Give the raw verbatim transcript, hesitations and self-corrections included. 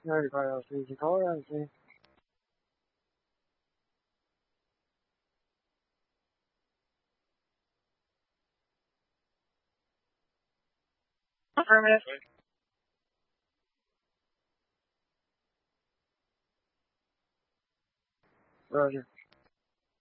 Anybody else needs a call, I see. Affirmative. Roger.